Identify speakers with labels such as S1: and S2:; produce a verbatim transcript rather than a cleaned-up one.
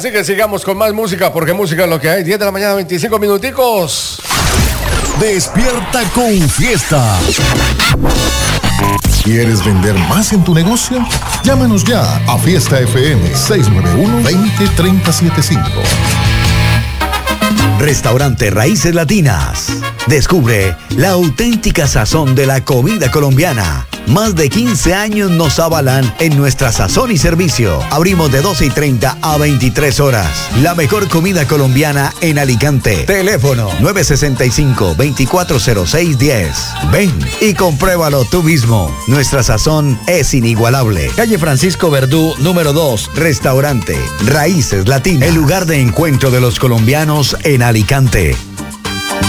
S1: Así que sigamos con más música, porque música es lo que hay. diez de la mañana, veinticinco minuticos.
S2: Despierta con Fiesta. ¿Quieres vender más en tu negocio? Llámanos ya a Fiesta F M seis nueve uno, dos cero, tres cero siete cinco.
S3: Restaurante Raíces Latinas. Descubre la auténtica sazón de la comida colombiana. Más de quince años nos avalan en nuestra sazón y servicio. Abrimos de doce y treinta a veintitrés horas. La mejor comida colombiana en Alicante. Teléfono nueve seis cinco, dos cuatro cero seis, uno cero. Ven y compruébalo tú mismo. Nuestra sazón es inigualable. Calle Francisco Verdú, número dos. Restaurante Raíces Latinas. El lugar de encuentro de los colombianos en Alicante.